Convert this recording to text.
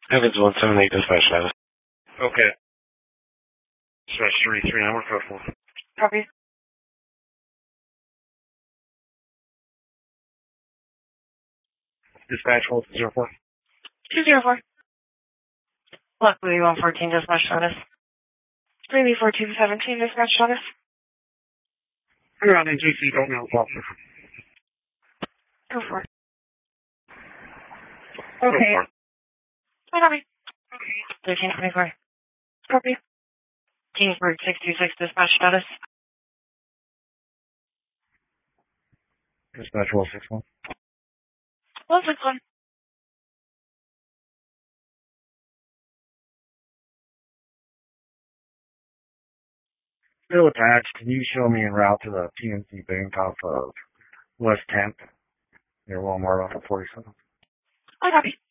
Evans 178 dispatch status. Okay. Dispatch 339, we're code 4. Copy. Dispatch 104. 204. Luckily 114 dispatch status. 3B4217 dispatch status. You're on NGC, don't know officer. Go for it. Okay. I copy. 1324. Copy. Kingsburg 626 dispatch status. Dispatch 161. 161. Still attached. Can you show me en route to the PNC Bank off of West 10th near Walmart off of 47? I copy.